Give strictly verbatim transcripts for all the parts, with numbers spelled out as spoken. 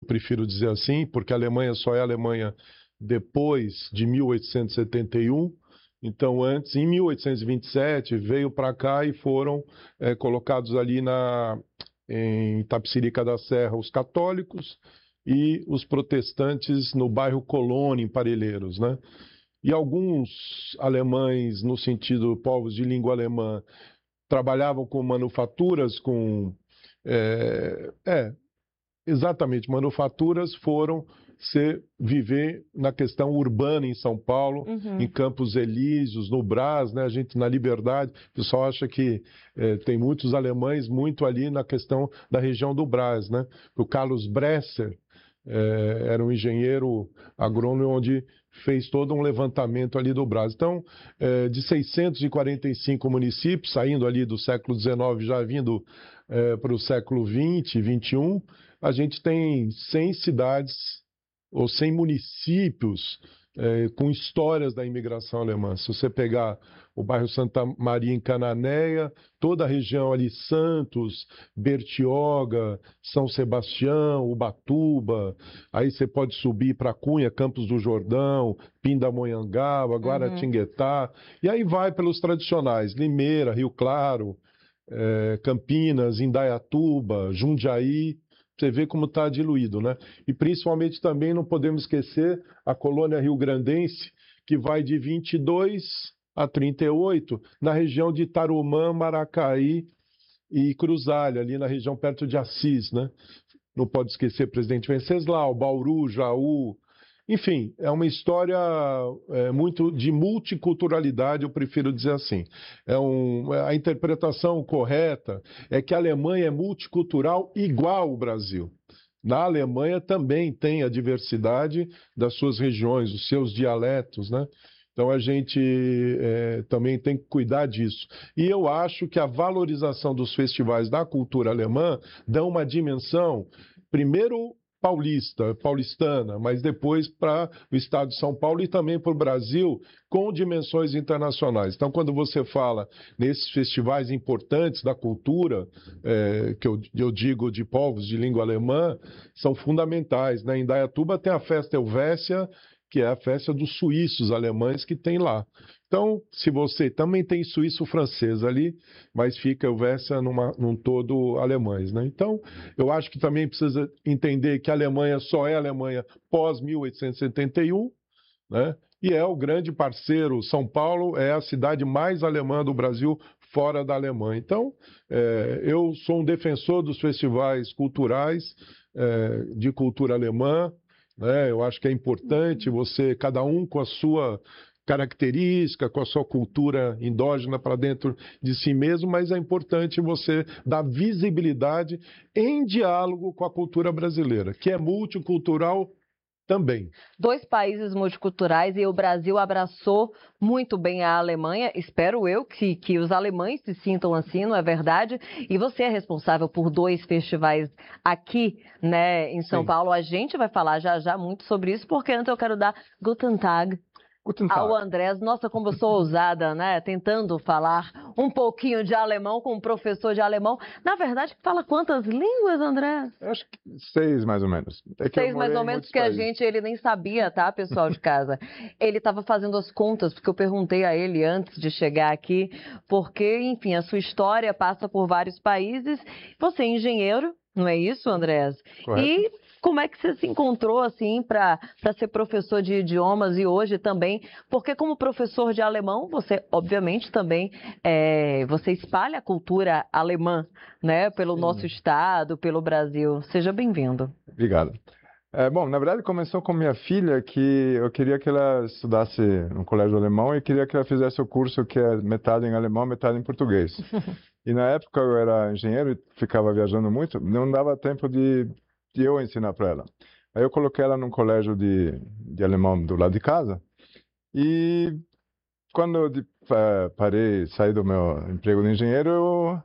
prefiro dizer assim, porque a Alemanha só é a Alemanha depois de mil oitocentos e setenta e um. Então, antes, em mil oitocentos e vinte e sete, veio para cá e foram é, colocados ali na, em Itapecerica da Serra os católicos e os protestantes no bairro Colônia, em Parelheiros, né? E alguns alemães, no sentido povos de língua alemã, trabalhavam com manufaturas, com... É, é, exatamente, manufaturas foram ser, viver na questão urbana em São Paulo, Uhum. em Campos Elíseos, no Brás, né? A gente na Liberdade, o pessoal acha que é, tem muitos alemães muito ali na questão da região do Brás, né? O Carlos Bresser é, era um engenheiro agrônomo onde fez todo um levantamento ali do Brás. Então, é, de seiscentos e quarenta e cinco municípios, saindo ali do século dezenove, já vindo é, para o século vinte, vinte e um, a gente tem cem cidades ou cem municípios é, com histórias da imigração alemã. Se você pegar o bairro Santa Maria em Cananéia, toda a região ali, Santos, Bertioga, São Sebastião, Ubatuba, aí você pode subir para Cunha, Campos do Jordão, Pindamonhangaba, Guaratinguetá, uhum. E aí vai pelos tradicionais, Limeira, Rio Claro, é, Campinas, Indaiatuba, Jundiaí. Você vê como está diluído, né? E principalmente também não podemos esquecer a colônia rio-grandense, que vai de vinte e dois a trinta e oito, na região de Tarumã, Maracaí e Cruzalha, ali na região perto de Assis, né? Não pode esquecer Presidente Venceslau, Bauru, Jaú. Enfim, é uma história é, muito de multiculturalidade, eu prefiro dizer assim. É um, a interpretação correta é que a Alemanha é multicultural igual ao Brasil. Na Alemanha também tem a diversidade das suas regiões, os seus dialetos, né? Então a gente é, também tem que cuidar disso. E eu acho que a valorização dos festivais da cultura alemã dá uma dimensão, primeiro, paulista, paulistana, mas depois para o estado de São Paulo e também para o Brasil, com dimensões internacionais. Então, quando você fala nesses festivais importantes da cultura, é, que eu, eu digo de povos de língua alemã, são fundamentais, né? Em Indaiatuba tem a festa Helvécia, que é a festa dos suíços alemães que tem lá. Então, se você também tem suíço-francês ali, mas fica Helvécia numa, num todo alemães, né? Então, eu acho que também precisa entender que a Alemanha só é Alemanha pós mil oitocentos e setenta e um, né? E é o grande parceiro, São Paulo é a cidade mais alemã do Brasil, fora da Alemanha. Então, é, eu sou um defensor dos festivais culturais, é, de cultura alemã, né? Eu acho que é importante você, cada um com a sua característica, com a sua cultura endógena para dentro de si mesmo, mas é importante você dar visibilidade em diálogo com a cultura brasileira, que é multicultural também. Dois países multiculturais e o Brasil abraçou muito bem a Alemanha. Espero eu que, que os alemães se sintam assim, não é verdade? E você é responsável por dois festivais aqui, né, em São Sim. Paulo. A gente vai falar já já muito sobre isso, porque antes eu quero dar Guten Tag ao Andrés. Nossa, como eu sou ousada, né? Tentando falar um pouquinho de alemão com um professor de alemão. Na verdade, fala quantas línguas, Andrés? Eu acho que seis, mais ou menos. É que seis, mais ou menos, que a gente, ele nem sabia, tá, pessoal de casa? Ele estava fazendo as contas, porque eu perguntei a ele antes de chegar aqui, porque, enfim, a sua história passa por vários países. Você é engenheiro, não é isso, Andrés? Correto. E como é que você se encontrou, assim, para ser professor de idiomas e hoje também? Porque como professor de alemão, você, obviamente, também é, você espalha a cultura alemã, né? Pelo Sim. nosso estado, pelo Brasil. Seja bem-vindo. Obrigado. É, bom, na verdade, começou com minha filha, que eu queria que ela estudasse no colégio alemão e queria que ela fizesse o curso que é metade em alemão, metade em português. E na época eu era engenheiro e ficava viajando muito, não dava tempo de... de eu ensinar para ela. Aí eu coloquei ela num colégio de, de alemão do lado de casa e quando eu de, uh, parei, saí do meu emprego de engenheiro, eu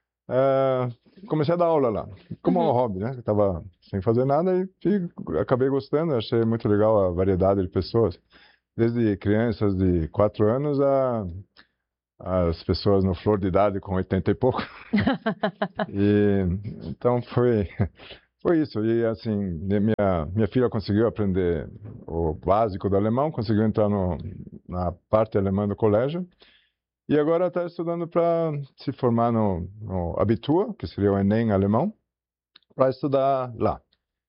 uh, comecei a dar aula lá, como uhum. um hobby, né? Eu estava sem fazer nada e, e acabei gostando, achei muito legal a variedade de pessoas, desde crianças de quatro anos a as pessoas no flor de idade com oitenta e pouco. E, então foi... Foi isso, e assim, minha, minha filha conseguiu aprender o básico do alemão, conseguiu entrar no, na parte alemã do colégio, e agora está estudando para se formar no, no Abitur, que seria o Enem alemão, para estudar lá.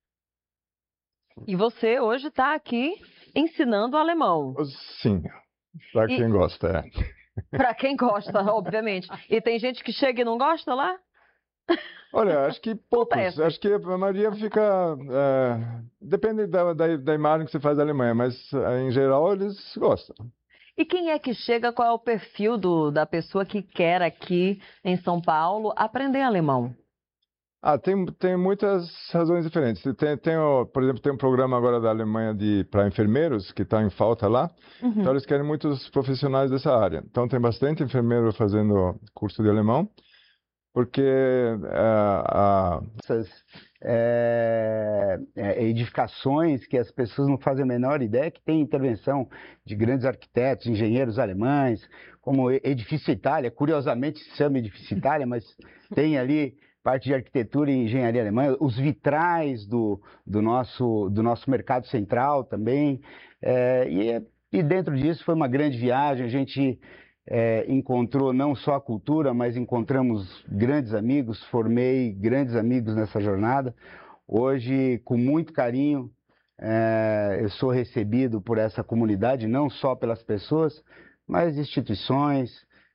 E você hoje está aqui ensinando alemão. Sim, para quem E... gosta, é. Para quem gosta, obviamente. E tem gente que chega e não gosta lá? Olha, acho que poucos. Acontece. Acho que a maioria fica... É, depende da, da, da imagem que você faz da Alemanha, mas em geral eles gostam. E quem é que chega, qual é o perfil do, da pessoa que quer aqui em São Paulo aprender alemão? Ah, tem, tem muitas razões diferentes. Tem, tem o, por exemplo, tem um programa agora da Alemanha de, para enfermeiros, que está em falta lá. Uhum. Então eles querem muitos profissionais dessa área. Então tem bastante enfermeiro fazendo curso de alemão, porque a, a... essas é, é, edificações que as pessoas não fazem a menor ideia que tem intervenção de grandes arquitetos, engenheiros alemães, como Edifício Itália, curiosamente se chama Edifício Itália, mas tem ali parte de arquitetura e engenharia alemã, os vitrais do, do, nosso, do nosso mercado central também, é, e, e dentro disso foi uma grande viagem, a gente é, encontrou não só a cultura, mas encontramos grandes amigos, formei grandes amigos nessa jornada. Hoje, com muito carinho, é, eu sou recebido por essa comunidade, não só pelas pessoas, mas instituições,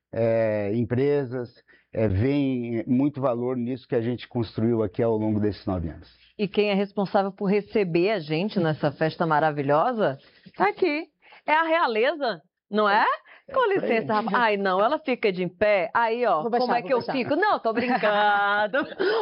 é, empresas, É, vem muito valor nisso que a gente construiu aqui ao longo desses nove anos. E quem é responsável por receber a gente nessa festa maravilhosa está aqui. É a realeza, não é? É Com licença, rapaz. Ai, não, ela fica de em pé. Aí, ó, baixar, como é que eu baixar. fico? Não, tô brincando.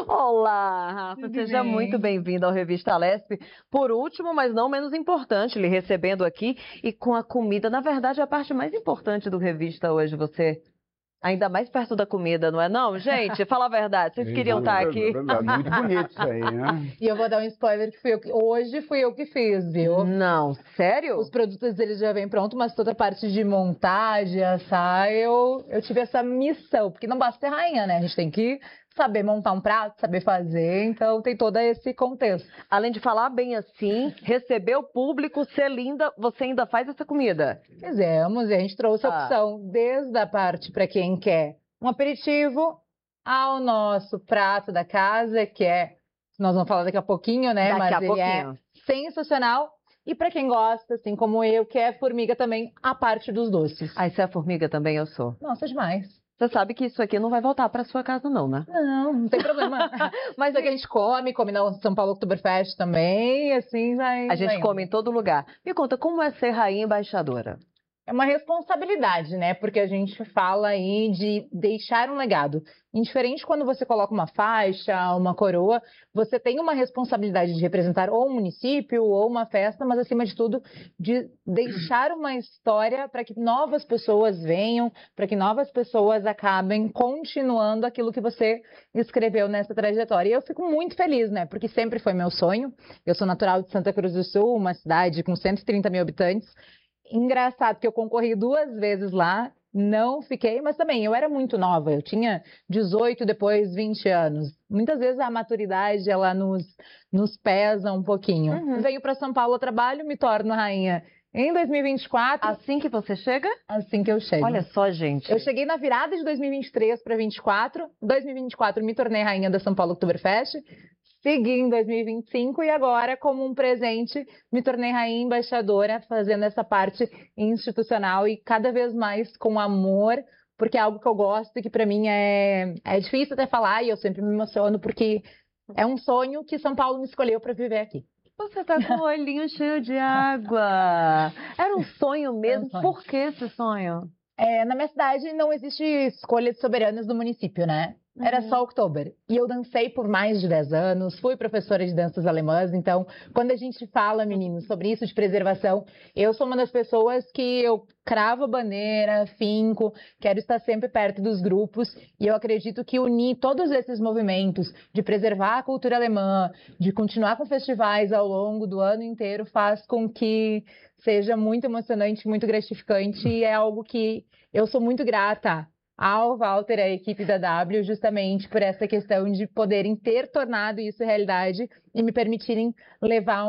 Olá, Rafa, tudo seja bem? Muito bem-vindo ao Revista Lesp. Por último, mas não menos importante, lhe recebendo aqui e com a comida. Na verdade, a parte mais importante do Revista hoje, você... Ainda mais perto da comida, não é não? Gente, fala a verdade, vocês queriam estar aqui. É muito bonito isso aí, né? E eu vou dar um spoiler que fui eu que... Hoje fui eu que fiz, viu? Não, sério? Os produtos eles já vêm prontos, mas toda a parte de montagem, assar, eu, eu tive essa missão. Porque não basta ter rainha, né? A gente tem que saber montar um prato, saber fazer, então tem todo esse contexto. Além de falar bem assim, receber o público, ser linda, você ainda faz essa comida? Fizemos, e a gente trouxe a opção ah. desde a parte para quem quer um aperitivo ao nosso prato da casa, que é, nós vamos falar daqui a pouquinho, né? Daqui Mas a ele pouquinho. É sensacional. E para quem gosta, assim como eu, que é formiga também, a parte dos doces. Ah, se é formiga também, eu sou. Nossa, demais. Você sabe que isso aqui não vai voltar para sua casa não, né? Não, não tem problema. Mas é que a gente come, come na São Paulo Oktoberfest também, assim vai... A gente vai come em todo lugar. Me conta, como é ser rainha embaixadora? É uma responsabilidade, né? Porque a gente fala aí de deixar um legado. Indiferente quando você coloca uma faixa, uma coroa, você tem uma responsabilidade de representar ou um município ou uma festa, mas acima de tudo de deixar uma história para que novas pessoas venham, para que novas pessoas acabem continuando aquilo que você escreveu nessa trajetória. E eu fico muito feliz, né? Porque sempre foi meu sonho. Eu sou natural de Santa Cruz do Sul, uma cidade com cento e trinta mil habitantes. Engraçado que eu concorri duas vezes lá, não fiquei, mas também eu era muito nova, eu tinha dezoito, depois vinte anos. Muitas vezes a maturidade, ela nos, nos pesa um pouquinho. Uhum. Venho para São Paulo, trabalho, me torno rainha em dois mil e vinte e quatro. Assim que você chega? Assim que eu chego. Olha só, gente. Eu cheguei na virada de dois mil e vinte e três para vinte e quatro. Em dois mil e vinte e quatro me tornei rainha da São Paulo Oktoberfest. Segui em dois mil e vinte e cinco e agora, como um presente, me tornei rainha embaixadora, fazendo essa parte institucional e cada vez mais com amor, porque é algo que eu gosto e que para mim é, é difícil até falar e eu sempre me emociono porque é um sonho que São Paulo me escolheu para viver aqui. Você tá com o olhinho cheio de água. Era um sonho mesmo? Um sonho. Por que esse sonho? É, na minha cidade não existe escolha de soberanas do município, né? Era só Oktober. E eu dancei por mais de dez anos, fui professora de danças alemãs, então, quando a gente fala, meninos, sobre isso de preservação, eu sou uma das pessoas que eu cravo a bandeira, finco, quero estar sempre perto dos grupos, e eu acredito que unir todos esses movimentos de preservar a cultura alemã, de continuar com festivais ao longo do ano inteiro, faz com que seja muito emocionante, muito gratificante, e é algo que eu sou muito grata ao Walter e à equipe da W, justamente por essa questão de poderem ter tornado isso realidade e me permitirem levar